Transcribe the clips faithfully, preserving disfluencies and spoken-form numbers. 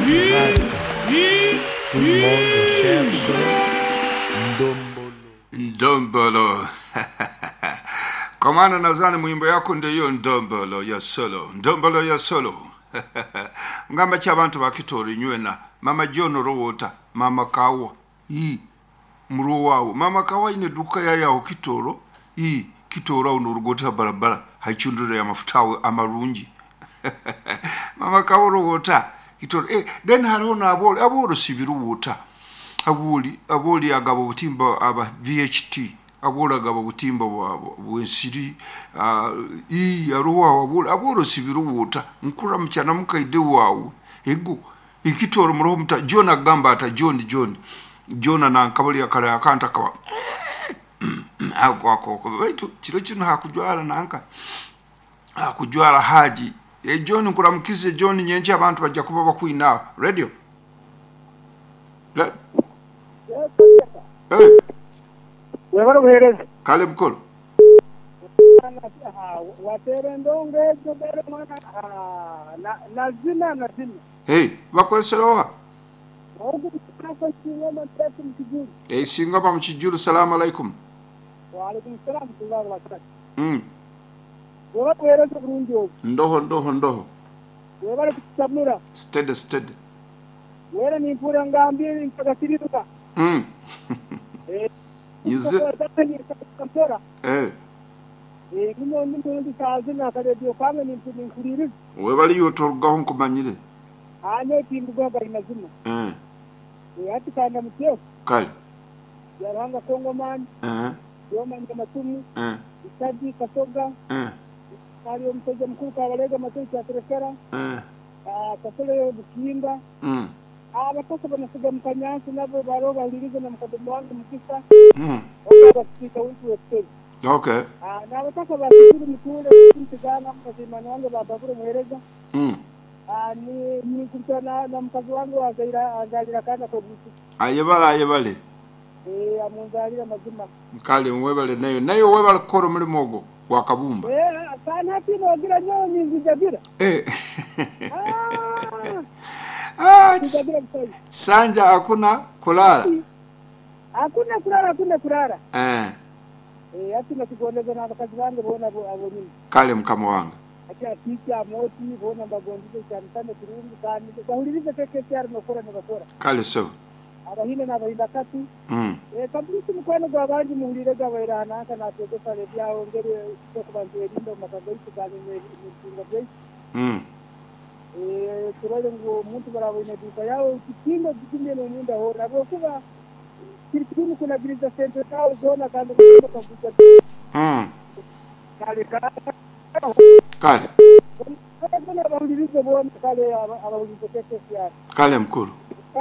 radio. Tout le monde cherche Ndombolo. Ndombolo. Komana nazani mwimbo yako ndio Ndombolo ya solo. Ndombolo ya solo. Ngamba cy'abantu bakitori nywena. Mama John Rowota, Mama Kawa. Yi muru wawo. Mama Kawa ine duka ya yaho kitoro. Yi kitoro unurugota barabara. Haichundure ya mafutawe amarunji. Mama Kawa Rowota. Kitoro eh then harona aboli aboro sibiru wota. Aboli aboli agabo butimba aba V H T. Abora agabo butimba bwensiri uh, i yaruwa aboro aboro sibiru wota. Nkura mchana mukaide wawo. Ego ikitoro muroho mta John agamba ata John John John na nkabali akara akanta kawa ako ako baitu kiro kino hakujwara nanka hakujwara haji e John nkuramukize John nyenje abantu bajja kuba bakwina radio le eh webara buhereza kale mkolo watere ndonge tobere mwana na nazina nazina hey bakweseroha ogu kwa kiyo mtatu mkijuru eh singa ba mkijuru salamu alaikum wa alaikum salam tullah wa barakatuh mm webara buhereza burunjo ndoho ndoho ndoho webara kutabnura steady steady wera ni mpura ngambie mpaka siriruka mm eh yize eh eh kuno ndi kazi na kare dio kame ni nkuriri webali yotorgaho nkumanyire ane timbuga bari nazima eh eh ati kana mutyo kale yaranga Kongomani eh yoma matumu eh isadi kasoga eh kali mteja mkuu kawalega mataifa ya Terekera eh ah kasole bukinda mm abakosa banasiga mkanyansi nabo baroga lilizo na mkadomo wangu mkisa mm wakati wetu wetu okay ah na abataka basiri mkule mtigana mkazima wangu bababure muhereza mm ah ni ni kutana na mkazi wangu azaira azalira kana ko busi ayebala ayebale eh amunzalira mazima kale mwebale nayo nayo webale koro muri mogo wakabumba eh sana tino gira nyo nyingi jabira eh ah ah sanja hakuna kulala hakuna kulala hakuna kulala eh eh ati nakigondeza na bakazi bange bona abo nyinyi kale mkamo wangu ati aticha moti bona bagondize cyane cyane turungu kandi bahuririze keke cyane nokora n'abakora kale so abahine n'abahinda kati mm eh kabisa mukwano gwa bandi muhurire gabairana kana tegeka le byawo ngere cyo kubanze rindo makago ikiganye n'ingingo bye mm eh turole ngo umuntu barabone duka yawo kikingo gikinde no munda ho nabo kuba kirikini kuna giriza center tawo zona kandi kuvuga mm kale kale kale kana bahuririze bona kale abahuririze keke cyane kale mkuru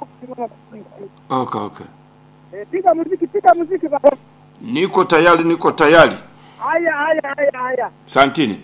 okay okay eh piga muziki piga muziki baba niko tayari niko tayari haya haya haya haya santini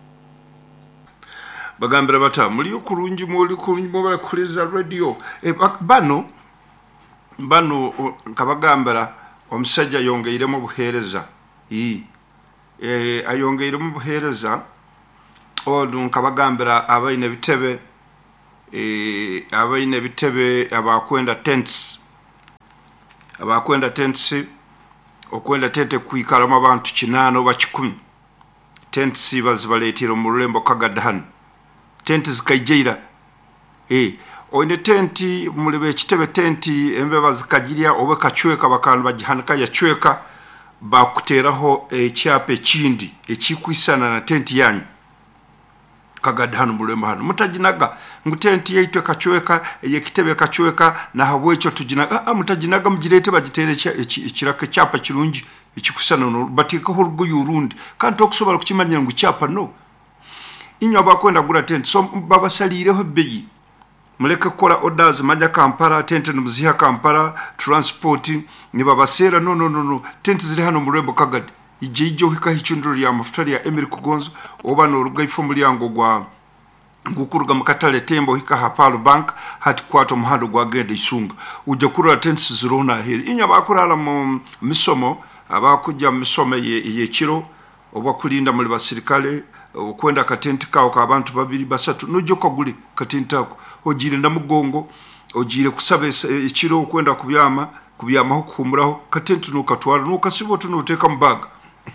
bagambira bata muri ukurungi muri kurungi mobile kuriza radio e bano bano kabagambira omusajja yongeiremo buhereza yi eh ayongeiremo buhereza odun kabagambira abaine bitebe eh abaine bitebe abakwenda tents abakwenda tents okwenda tente kuikalama abantu kinano bakikumi tents bazibaletira mu rulembo kagadahan tenti zikajeira eh oine tenti mulebe kitebe tenti embeba zikajiria obe kachweka bakantu bagihanika ya chweka bakuteraho ekyape kindi ekikwisana na tenti yanyu kagadhanu mulema hano mutajinaga ngutenti yeitwe kachweka ye kitebe kachweka na habwecho tujinaga ah mutajinaga mujirete bagitere ekiraka cyapa kirungi ekikusana no batika horugo yurundi kandi okusobala kukimanya ngo cyapa no inyo abakwenda gura tent so babasalireho beyi muleke kola orders majja Kampala tent numuziha Kampala transport ni babasera no no no no tent ziri hano murembo kagadi ijijo hika hichunduru ya mafutali ya Emiri Kugonzo oba no rugai fomuli yango gwa ngukuruga mukatale tembo hika Hapalo Bank hati kwato muhando gwa gende isunga uja kurura tent zirona heri inya bakurala mu misomo abakujja misome ye, ye chiro oba kulinda muri basirikale okwenda katenti kao ka abantu babiri basatu nojo kaguli katenti ako ogire namugongo ogire kusaba ekiro okwenda kubyama kubyamaho kuhumuraho katenti nukatwara nukasibo tunuteka mbaga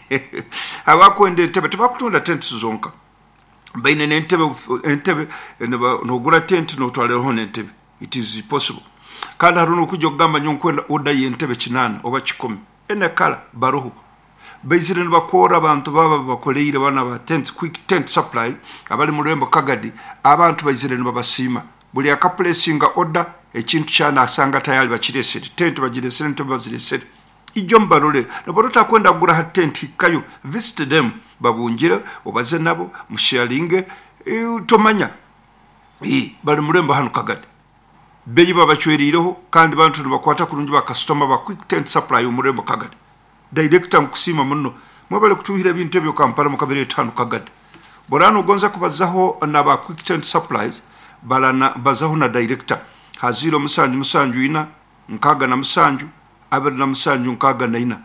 abakwenda entebe tebakutunda tenti zonka baine n'entebe entebe nogura tenti notwaleho n'entebe it is possible kandi haruno kujya kugamba nyonkwenda oda y'entebe kinana oba kikumi ene kala baruhu bayizire nibakora abantu baba bakoleire bana ba tent quick tent supply abali mu Lwembo Kagadi abantu bayizire nibabasima buli akaplacinga order ekintu cyana asanga tayali bakiresere tent bagiresere ntebe baziresere ijjo mbarole naborota kwenda gura ha tent kayo visit them babungira obaze nabo musharinge e, tomanya e bali mu Lwembo hano Kagadi beyi babachwerireho kandi bantu nibakwata kurungi ba customer ba quick tent supply mu Lwembo Kagadi director mkusima muno mwabale kutuhira bintu ebyo Kampala mukabere tano Kagadi borano gonza kubazaho na ba quick tent supplies balana bazaho na director haziro musanju musanju ina nkaga na musanju abere na musanju nkaga na ina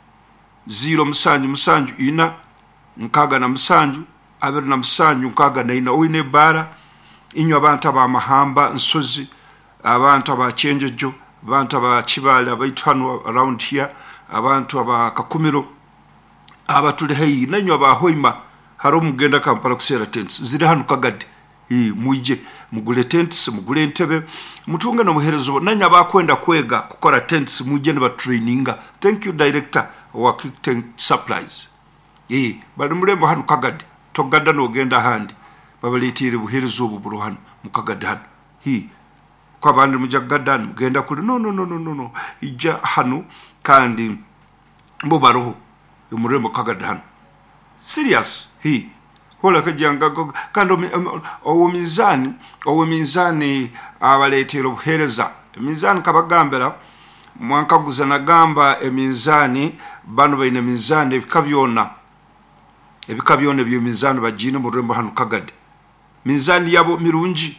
zero musanju musanju ina nkaga na musanju abere na musanju nkaga na ina oine bara inyo abantu aba mahamba nsozi abantu aba chenjejo abantu aba kibale abaitano around here abantu aba kakumiro abatuli heyi nanyo aba hoima haro mugenda Kampala kusera tents ziri hanu Kagadi i muje mugule tents mugule entebe mutunga no muherezo nanya bakwenda kwega kukora tents muje ne ba traininga. Thank you director wa quick tent supplies i bali mu Lwembo hanu Kagadi togada no genda handi babalitire buherezo buburu hanu mukagadi hanu hi kwa bandi mujagadan mugenda kuri no no no no no ija hanu kandi mbo baruhu mu Lwembo Kagadi hanu serious hi hola kajanga kando owo mizani owo mizani abaletero buhereza mizani kabagambera mwankaguza nagamba emizani bano baina mizani ebikabyona ebikabyona byo mizani bajine mu Lwembo hanu Kagadi mizani yabo mirungi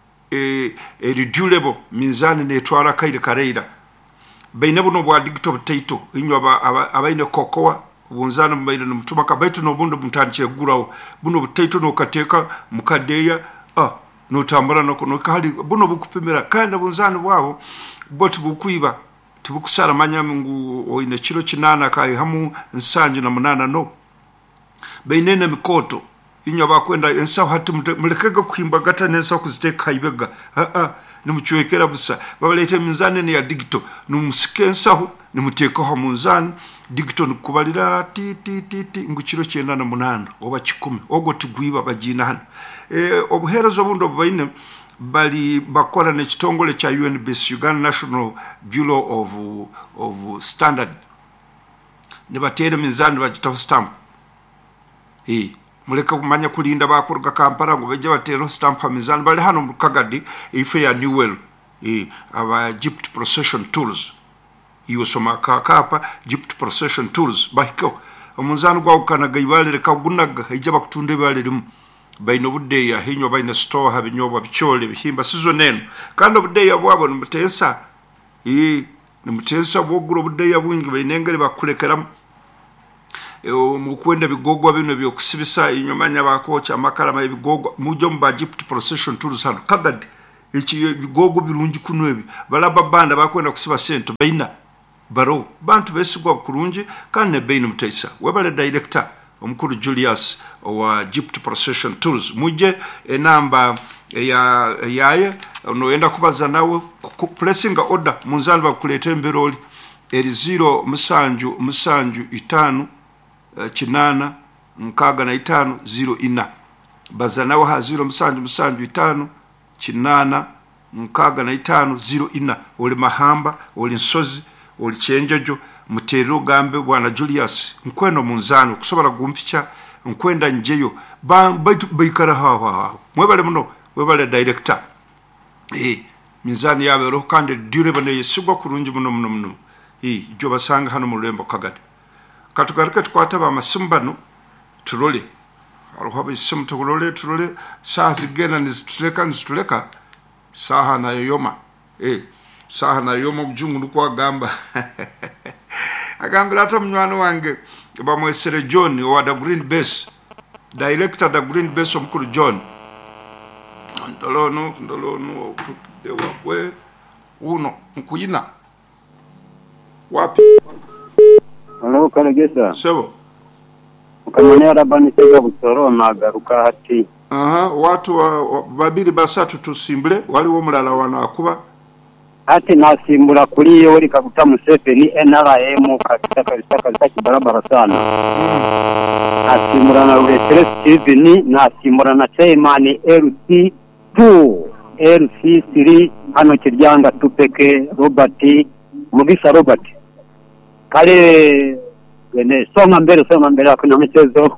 e redulable mizani netwara kaire kareira baina buno bwa digital potato inyo aba abaine kokoa bunzana mbaile n'umutuma kabaitu no bundo mutaniche gurawo buno potato no kateka mukadeya ah no tambara no no kali buno bukupimira kandi bunzana bwabo botu bukuiba tubukusara manyamungu oine kiro kinana kai hamu nsanje na munana no bainene mikoto inyo bakwenda ensa hatu mulekega kuimba gata nensa kuziteka ibega ah ah nimuchwekera busa babalete minzane ne ya digital numusikensaho nimuteka ho munzane digital nukubalira ti ti ti ti ngukiro cyenda na munana oba kikumi ogo tugwiba bajina hano eh obuherezo bundo baine bali bakora ne kitongole cha U N B S Uganda National Bureau of of Standard ne batere minzane bajita stamp eh muleka kumanya kulinda bakuruga Kampala ngo beje batero stamp mizani bali hano mu Kagadi ife ya Newell eh aba Egypt procession tools iyo soma kapa Egypt procession tools bahiko omunzani gwa ukanaga ibalere kagunaga ijaba kutunde balere baino budde ya hinyo baina store habinyoba bichole bihimba sizo neno kandi budde ya bwabo numutesa eh numutesa boguro budde ya bungi bainengere bakulekera mukwenda bigogwa bino byo kusibisa inyomanya bakocha amakara y'ibigogwa mujo mba Egypt procession tools hano Kagadi iki bigogwa birungi kunwebi balaba banda bakwenda kusiba sento baina baro bantu besigwa kurungi kandi baina mutaisa webale director omukuru Julius wa Egypt procession tools muje enamba ya yaye noenda kubaza nawe placing order munzani bakuletera mbiroli eri zero musanju musanju itanu Uh, chinana nkaga na itano zero ina bazana wa haziro musanju musanju itano chinana nkaga na itano zero ina oli mahamba oli nsozi oli chenjojo mutero gambe bwana Julius nkweno munzano kusobora gumficha nkwenda njeyo ba bayikara hawa hawa mwebale muno webale director eh mizani yabe ro kandi durable ne yesugwa kurungi muno muno muno eh jo basanga hano mu Lwembo Kagadi katugaruka tukwataba amasimbano turole aruhaba isimu turole turole saha zigena nizituleka nizituleka saha na yoma eh saha na yoma mjungu nukwa gamba agambira ata mnywano wange bamwesere John wa the Green Base director the Green Base omukuru John ndolonu ndolonu tudewa we uno nkuyina wapi Halo Kalegesa sebo ukamanya rabani tega butoro nagaruka hati aha watu wa, wa, babiri basatu tusimbule wali wo mulala wanakuba hati nasimbula kuri yo rika kuta Museveni N R M katika kabisa kabisa barabara sana nasimbula na Uletere Steven nasimbula na Chairman L C two L C three hano Kiryanga tupeke Robert Mugisha Robert kale ene songa mbele songa mbele kuna michezo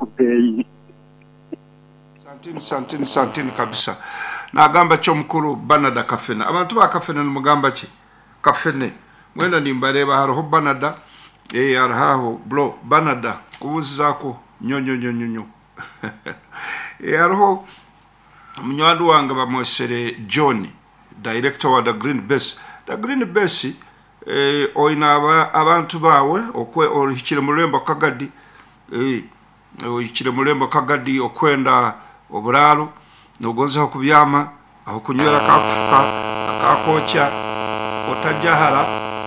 santini santini santini kabisa nagamba cyo mukuru Banada Kafena abantu ba Kafena numugamba ki Kafene mwenda nimbareba haro Banada eh araho bro Banada kubuzako nyonyo nyonyo nyonyo eh araho munyandu wanga bamwesere John director wa the Green Base the Green Base eh oina abantu bawe okwe orikire mulembo kagadi eh orikire mulembo kagadi okwenda oburaro nogonza kubyama aho kunywera kakufuka akakocha otajahara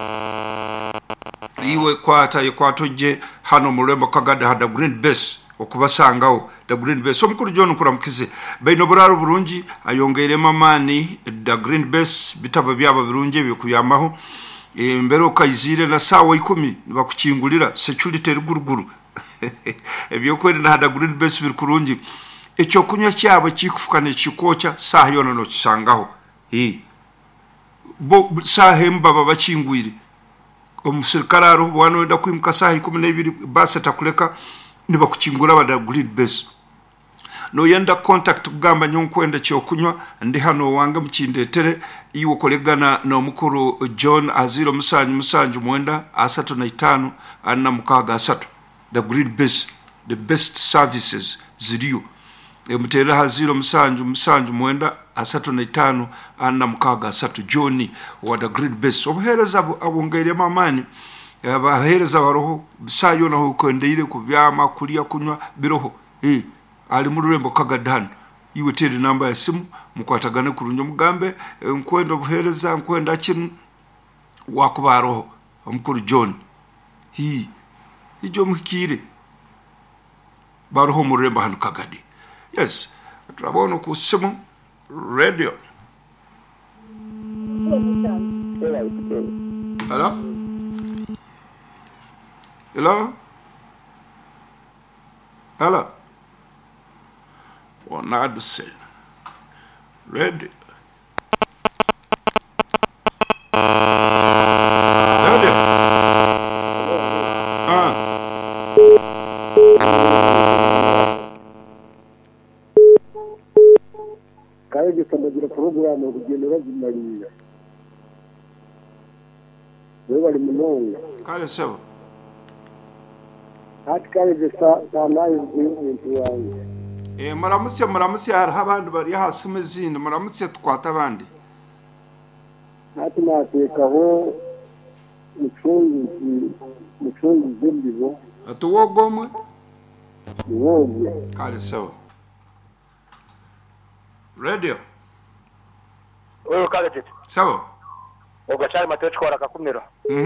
iwe kwata ikwatoje hano mulembo kagadi hada Green Base okubasangawo the Green Base omukuru John kuramukize baino buraro burungi ayongere mamani the Green Base bitaba byaba birungi bikuyamaho mbere okayizire na sawa ikumi bakukingulira security ruguruguru ebyo kwere na hada Green Base birikurungi ekyo kunya cyabo kikufukane kikocha saha yona no kisangaho eh bo saha mbaba bakingwire omusirikaro bwana wenda kwimuka saha ikumi na ibiri base takuleka niba kukingura bada Green Base no yenda contact kugamba nyonkwenda cyo kunywa ndi hano wanga mkindetere iwo kolegana no mukuru John aziro musanyu musanju mwenda asatu na itano anna mukaga asatu the Green Base the best services ziriyo emutera haziro musanju musanju mwenda asatu na itano anna mukaga asatu John wa the Green Base obuhereza abongere mamani abahereza baroho sayo na hukondeire kubyama kulia kunywa biroho eh ali mu Rurembo Kagadano iwe tere namba ya simu mukwatagane kurunyo mugambe nkwenda obuhereza nkwenda kinu wakubaroho omukuru John hi ijo mukire baroho mu Rurembo hano Kagadi yes turabona ku simu radio hello hello hello or not the same ready ready ah kaya gisandagira program kugendera zimariya wewe wali munonga kale sawa hati kaya gisa sanayi ibintu yanjye eh muramutse muramutse hari abandi bari hasi mezine muramutse twata abandi hati natekaho mucunguzi mucunguzi ndibo atuwogomwe wowe kale sawa radio wewe kale tete sawa ogachari matwe twara kakumira